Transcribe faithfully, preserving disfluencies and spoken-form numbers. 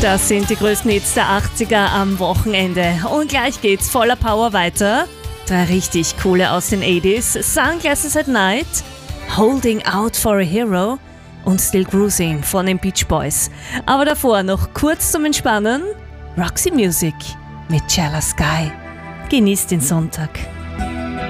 Das sind die größten Hits der achtziger am Wochenende. Und gleich geht's voller Power weiter. Drei richtig coole aus den achtziger. Sunglasses at Night, Holding Out for a Hero und Still Cruising von den Beach Boys. Aber davor noch kurz zum Entspannen. Roxy Music mit Jealous Sky. Genießt den Sonntag.